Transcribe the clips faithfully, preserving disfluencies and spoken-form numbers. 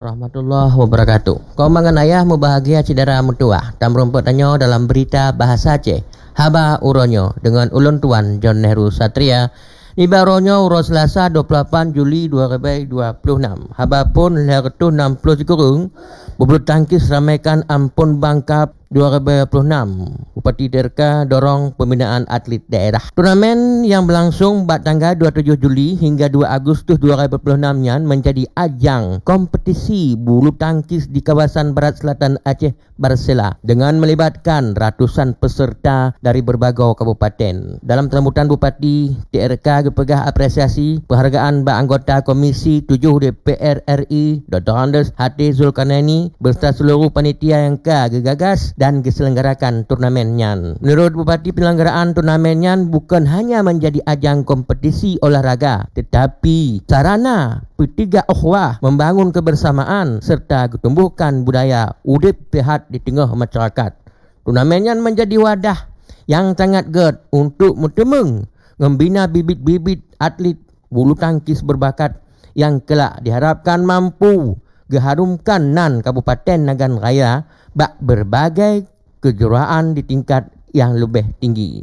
warahmatullahi wabarakatuh. Kau mangan ayah mu bahagia cidara mutua. Tam rumput tanyo dalam berita bahasa Aceh. Haba uronyo dengan ulun tuan John Nehru Satria. Ni baronyo uro Selasa dua puluh lapan Juli dua ribu dua puluh enam. Haba pun leretu enam puluh sekurung. Bebulu tangkis ramaikan Ampun Bangkap dua ribu dua puluh enam. Bupati Derka dorong pembinaan atlet daerah. Turnamen yang berlangsung pada tanggal dua puluh tujuh Juli hingga dua Agustus dua ribu dua puluh enam yang menjadi ajang kompetisi bulu tangkis di kawasan Barat Selatan Aceh Barsela dengan melibatkan ratusan peserta dari berbagai kabupaten. Dalam sambutan Bupati D R K gepegah apresiasi penghargaan bagi anggota Komisi tujuh D P R R I Doktor Andes Hati Zulkarnaini beserta seluruh panitia yang ke gegagas dan diselenggarakan turnamen nyan. Menurut Bupati, penyelenggaraan turnamen nyan bukan hanya menjadi ajang kompetisi olahraga tetapi sarana petiga ukhwah membangun kebersamaan serta tumbuhkan budaya udip sehat di tengah masyarakat. Turnamen nyan menjadi wadah yang sangat ged untuk bertemu membina bibit-bibit atlet bulu tangkis berbakat yang kelak diharapkan mampu mengharumkan nan Kabupaten Nagan Raya bak berbagai kejuaraan di tingkat yang lebih tinggi.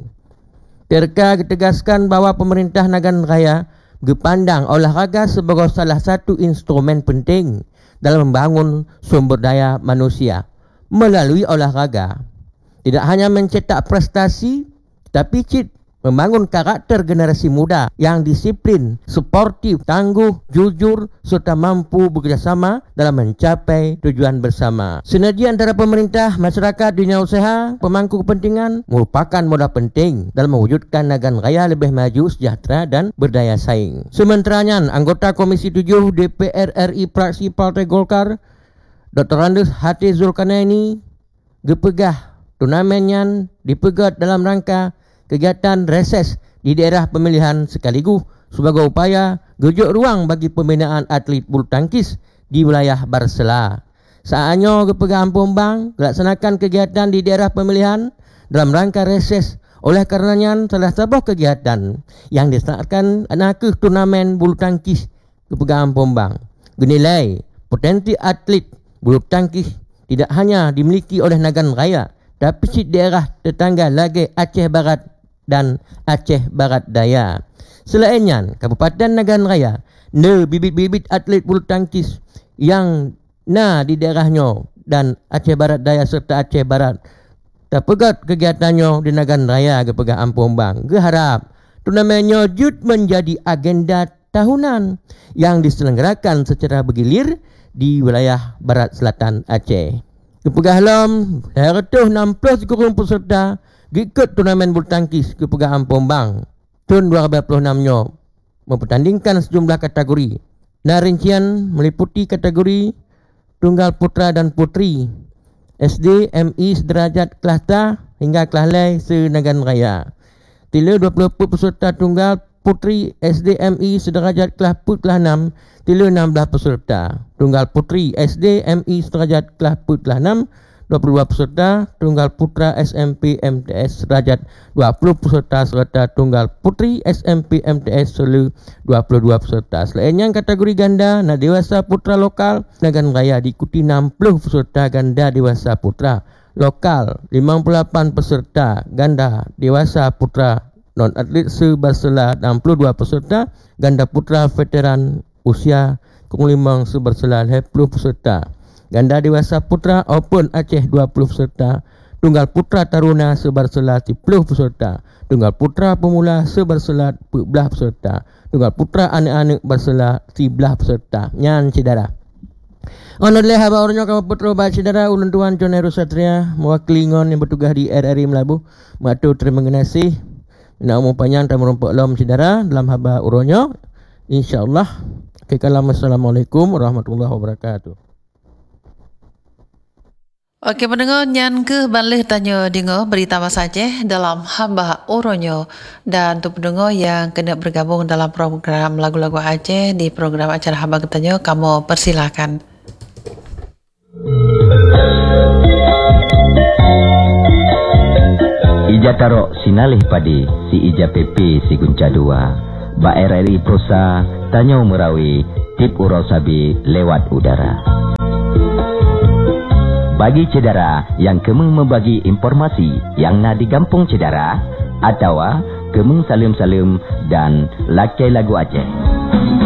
Terka ditegaskan bahawa pemerintah Nagan Raya gepandang olahraga sebagai salah satu instrumen penting dalam membangun sumber daya manusia. Melalui olahraga tidak hanya mencetak prestasi tapi cit membangun karakter generasi muda yang disiplin, sportif, tangguh, jujur serta mampu bekerjasama dalam mencapai tujuan bersama. Sinergi antara pemerintah, masyarakat, dunia usaha, pemangku kepentingan merupakan modal penting dalam mewujudkan Nagan Raya lebih maju, sejahtera dan berdaya saing. Sementeranya, anggota Komisi tujuh D P R R I Praksi Partai Golkar Doktor Andes Hati Zulkarnaini gepegah turnamen yang dipegat dalam rangka kegiatan reses di daerah pemilihan sekaligus sebagai upaya gejuk ruang bagi pembinaan atlet bulu tangkis di wilayah Barsela. Saatnya gepegah Ampun Bang melaksanakan kegiatan di daerah pemilihan dalam rangka reses. Oleh karenanya salah satu kegiatan yang dilaksanakan adalah turnamen bulu tangkis gepegah Ampun Bang. Genilai potensi atlet bulu tangkis tidak hanya dimiliki oleh Nagan Raya tapi di daerah tetangga lagi Aceh Barat dan Aceh Barat Daya. Selainnya, Kabupaten Nagan Raya ne bibit-bibit atlet bulu tangkis yang na di daerahnya dan Aceh Barat Daya serta Aceh Barat terpegat kegiatannya di Nagan Raya gepegah Ampun Bang. Geharap turnamennya jut menjadi agenda tahunan yang diselenggarakan secara bergilir di wilayah Barat Selatan Aceh. Gepegah lom seratus enam puluh sekurang peserta ikut turnamen bulu tangkis gepegah Ampun Bang tahun dua ribu dua puluh enam nyo mempertandingkan sejumlah kategori. Nah, rincian meliputi kategori tunggal putra dan putri, S D M I sederajat kelas ta hingga kelas lai se-Nagan Raya. Tila dua puluh peserta tunggal putri S D M I sederajat kelas put kelas enam, tila enam belas peserta. Tunggal putri S D M I sederajat kelas put kelas enam, dua puluh dua peserta. Tunggal putra S M P M T S sederajat dua puluh peserta serta tunggal putri S M P M T S selu dua puluh dua peserta. Selainnya kategori ganda nah dewasa putra lokal Nagan Raya diikuti enam puluh peserta ganda dewasa putra lokal, lima puluh lapan peserta ganda dewasa putra non atlet se-Barsela, enam puluh dua peserta ganda putra veteran usia kurang lima se-Barsela, lima puluh peserta ganda dewasa putra Open Aceh dua puluh peserta, tunggal putra taruna se-Barsela tiga puluh peserta, tunggal putra pemula se-Barsela empat belas peserta, tunggal putra anak-anak Barsela tiga belas peserta. Nyan saudara. Ono le haba ornyo kamu putra ba saudara ulun tuan John Nehru Satria mewakili ngon yang bertugas di R R I Melabu. Matur terima kasih. Nak umum panjang dan merumpuk lom saudara dalam haba uronyo. InsyaAllah. Kekalam Assalamualaikum warahmatullahi wabarakatuh. Okey pendengar, nyan ke balik tanya dengar berita bahasa Aceh dalam hamba Oronyo, dan untuk pendengar yang kena bergabung dalam program lagu-lagu Aceh di program acara hamba tanya, kamu persilakan. Ija taro sinalih padi si ija pepe si gunca dua. Ba R R I Prosa tanya merawi tip uro sabi lewat udara. bagi cedera yang kemeng membagi informasi yang na digampung cedera atau kemeng salim-salim dan lakai lagu Aceh.